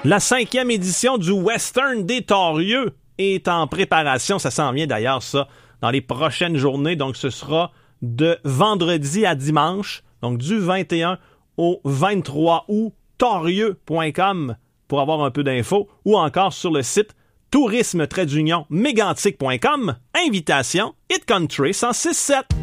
La 5e édition du Western des Torieux est en préparation. Ça s'en vient d'ailleurs, ça, dans les prochaines journées. Donc, ce sera de vendredi à dimanche, donc du 21 au 23 août, torieux.com pour avoir un peu d'infos, ou encore sur le site tourisme-mégantic.com. Invitation Hit Country 106.7.